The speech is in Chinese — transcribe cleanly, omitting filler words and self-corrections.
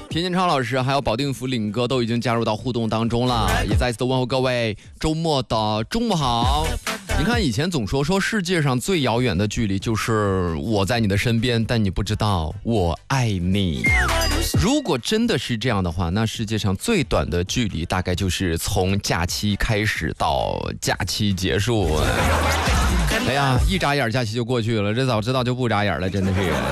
田建超老师还有保定府领哥都已经加入到互动当中了，也再次的问候各位周末的中午好。你看以前总说世界上最遥远的距离就是我在你的身边，但你不知道我爱你。如果真的是这样的话，那世界上最短的距离大概就是从假期开始到假期结束。哎呀，一眨眼假期就过去了，这早知道就不眨眼了，真的是。